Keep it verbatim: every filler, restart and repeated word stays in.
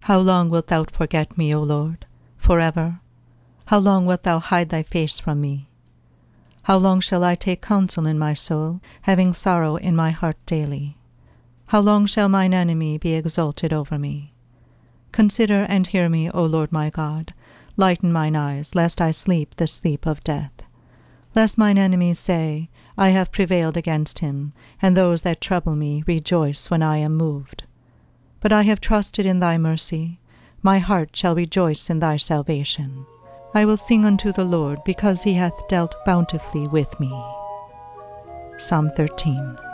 How long wilt thou forget me, O Lord? Forever? How long wilt thou hide thy face from me? How long shall I take counsel in my soul, having sorrow in my heart daily? How long shall mine enemy be exalted over me? Consider and hear me, O Lord my God. Lighten mine eyes, lest I sleep the sleep of death. Lest mine enemies say, I have prevailed against him, and those that trouble me rejoice when I am moved. But I have trusted in thy mercy. My heart shall rejoice in thy salvation. I will sing unto the Lord, because he hath dealt bountifully with me. Psalm thirteen.